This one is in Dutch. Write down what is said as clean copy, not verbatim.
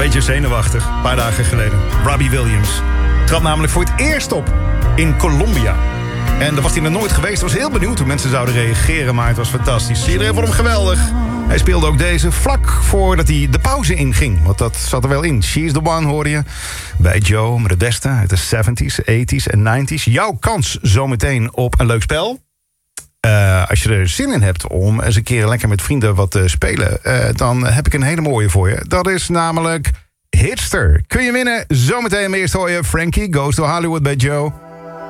Beetje zenuwachtig, een paar dagen geleden. Robbie Williams trad namelijk voor het eerst op in Colombia. En daar was hij nog nooit geweest. Hij was heel benieuwd hoe mensen zouden reageren, maar het was fantastisch. Iedereen vond hem geweldig. Hij speelde ook deze vlak voordat hij de pauze inging. Want dat zat er wel in. She's the One hoorde je bij Joe met het beste uit de 70s, 80s en 90s. Jouw kans zometeen op een leuk spel. Als je er zin in hebt om eens een keer lekker met vrienden wat te spelen, dan heb ik een hele mooie voor je. Dat is namelijk Hitster. Kun je winnen? Zometeen, maar eerst hoor je Frankie Goes to Hollywood bij Joe.